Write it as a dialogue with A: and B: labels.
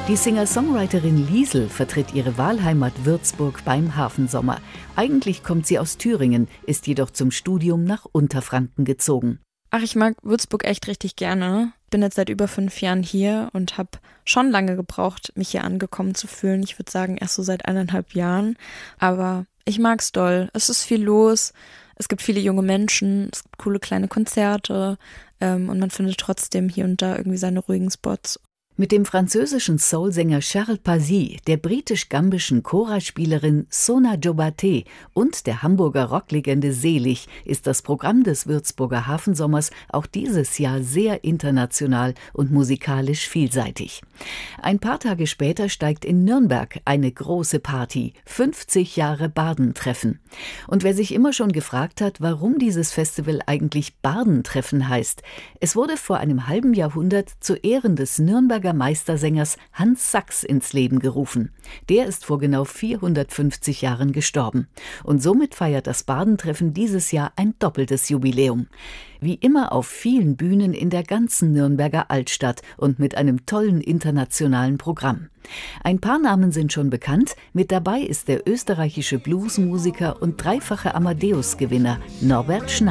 A: Die Singer-Songwriterin Liesl vertritt ihre Wahlheimat Würzburg beim Hafensommer. Eigentlich kommt sie aus Thüringen, ist jedoch zum Studium nach Unterfranken gezogen.
B: Ach, ich mag Würzburg echt richtig gerne. Bin jetzt seit über 5 Jahren hier und habe schon lange gebraucht, mich hier angekommen zu fühlen. Ich würde sagen, erst so seit 1,5 Jahren. Aber ich mag's doll. Es ist viel los. Es gibt viele junge Menschen. Es gibt coole kleine Konzerte. Und man findet trotzdem hier und da irgendwie seine ruhigen Spots.
A: Mit dem französischen Soulsänger Charles Pazzi, der britisch-gambischen Chora-Spielerin Sona Jobaté und der Hamburger Rocklegende Selig ist das Programm des Würzburger Hafensommers auch dieses Jahr sehr international und musikalisch vielseitig. Ein paar Tage später steigt in Nürnberg eine große Party, 50 Jahre Bardentreffen. Und wer sich immer schon gefragt hat, warum dieses Festival eigentlich Bardentreffen heißt, es wurde vor einem halben Jahrhundert zu Ehren des Nürnberger Meistersängers Hans Sachs ins Leben gerufen. Der ist vor genau 450 Jahren gestorben. Und somit feiert das Bardentreffen dieses Jahr ein doppeltes Jubiläum. Wie immer auf vielen Bühnen in der ganzen Nürnberger Altstadt und mit einem tollen internationalen Programm. Ein paar Namen sind schon bekannt. Mit dabei ist der österreichische Bluesmusiker und dreifache Amadeus-Gewinner Norbert Schneider.